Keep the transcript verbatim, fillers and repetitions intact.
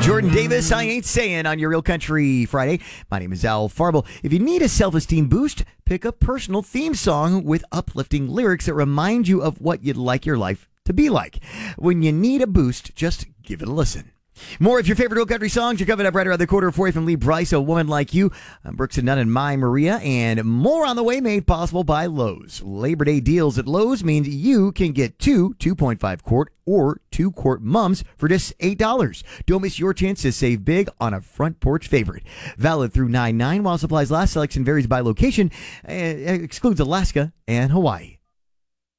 Jordan Davis, I Ain't Saying on your Real Country Friday. My name is Al Farble. If you need a self-esteem boost, pick a personal theme song with uplifting lyrics that remind you of what you'd like your life to be like. When you need a boost, just give it a listen. More of your favorite Real Country songs are coming up right around the quarter for you from Lee Brice, A Woman Like You. I'm Brooks and Nunn and My Maria, and more on the way made possible by Lowe's. Labor Day deals at Lowe's means you can get two two point five quart or two quart mums for just eight dollars. Don't miss your chance to save big on a front porch favorite. Valid through nine nine while supplies last. Selection varies by location. Uh, excludes Alaska and Hawaii.